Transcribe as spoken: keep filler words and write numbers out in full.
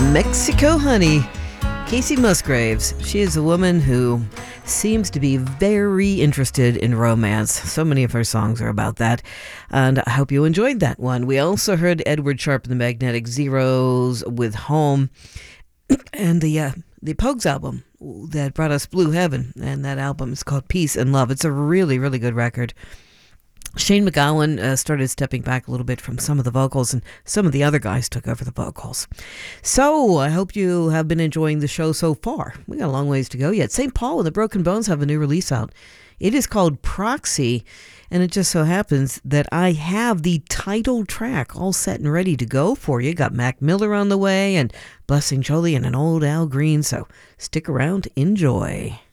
Mexico Honey. Casey Musgraves. She is a woman who seems to be very interested in romance. So many of her songs are about that. And I hope you enjoyed that one. We also heard Edward Sharpe and the Magnetic Zeros with Home. And the uh, the Pogues album that brought us Blue Heaven. And that album is called Peace and Love. It's a really, really good record. Shane MacGowan uh, started stepping back a little bit from some of the vocals, and some of the other guys took over the vocals. So I hope you have been enjoying the show so far. We got a long ways to go yet. Saint Paul and the Broken Bones have a new release out. It is called Proxy, and it just so happens that I have the title track all set and ready to go for you. Got Mac Miller on the way, and Blessing Jolie and an old Al Green, so stick around, enjoy.